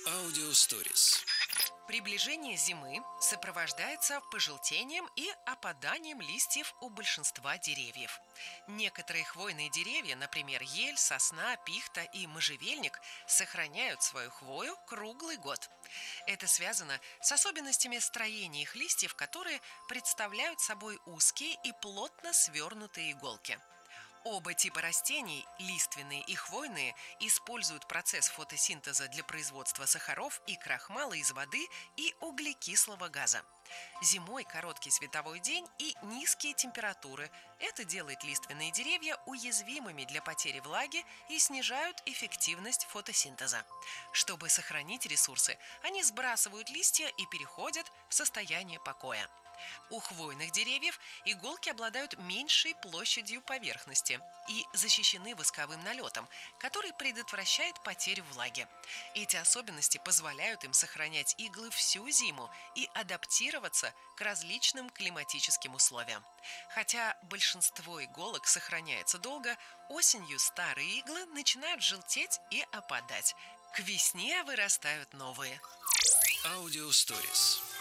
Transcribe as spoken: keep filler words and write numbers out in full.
Аудиосторис. Приближение зимы сопровождается пожелтением и опаданием листьев у большинства деревьев. Некоторые хвойные деревья, например, ель, сосна, пихта и можжевельник, сохраняют свою хвою круглый год. Это связано с особенностями строения их листьев, которые представляют собой узкие и плотно свернутые иголки. Оба типа растений, лиственные и хвойные, используют процесс фотосинтеза для производства сахаров и крахмала из воды и углекислого газа. Зимой короткий световой день и низкие температуры. Это делает лиственные деревья уязвимыми для потери влаги и снижают эффективность фотосинтеза. Чтобы сохранить ресурсы, они сбрасывают листья и переходят в состояние покоя. У хвойных деревьев иголки обладают меньшей площадью поверхности и защищены восковым налетом, который предотвращает потерю влаги. Эти особенности позволяют им сохранять иглы всю зиму и адаптироваться к различным климатическим условиям. Хотя большинство иголок сохраняется долго, осенью старые иглы начинают желтеть и опадать. К весне вырастают новые. Аудиосторис.